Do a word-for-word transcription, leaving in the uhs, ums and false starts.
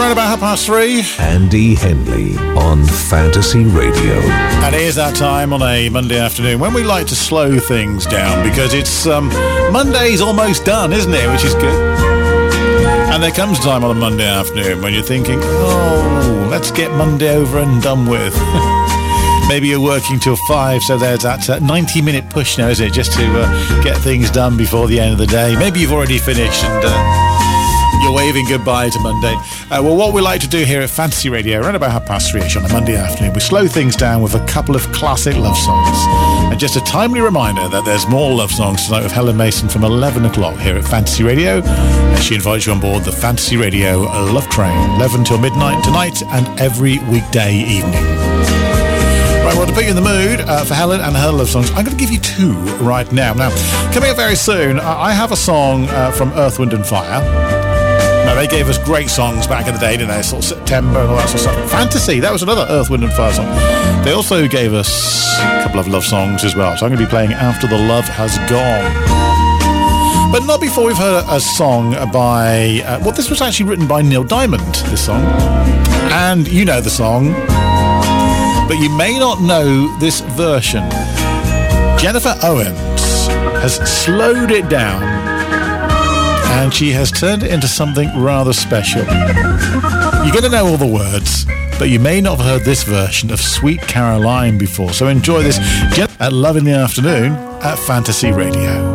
Around about half past three. Andy Henley on Fantasy Radio. And it is that time on a Monday afternoon when we like to slow things down because it's um, Monday's almost done, isn't it? Which is good. And there comes a time on a Monday afternoon when you're thinking, oh, let's get Monday over and done with. Maybe you're working till five, so there's that uh, ninety-minute push now, isn't it? Just to uh, get things done before the end of the day. Maybe you've already finished and uh, you're waving goodbye to Monday. Uh, well, what we like to do here at Fantasy Radio, around about half past three-ish on a Monday afternoon, we slow things down with a couple of classic love songs. And just a timely reminder that there's more love songs tonight with Helen Mason from eleven o'clock here at Fantasy Radio. And she invites you on board the Fantasy Radio Love Train, eleven till midnight tonight and every weekday evening. Right, well, to put you in the mood uh, for Helen and her love songs, I'm going to give you two right now. Now, coming up very soon, I have a song uh, from Earth, Wind and Fire. Now, they gave us great songs back in the day, didn't they? Sort of September and all that sort of stuff. Fantasy, that was another Earth, Wind and Fire song. They also gave us a couple of love songs as well. So I'm going to be playing After the Love Has Gone. But not before we've heard a song by... Uh, well, this was actually written by Neil Diamond, this song. And you know the song. But you may not know this version. Jennifer Owens has slowed it down and she has turned it into something rather special. You're going to know all the words, but you may not have heard this version of Sweet Caroline before. So enjoy this at Love in the Afternoon at Fantasy Radio.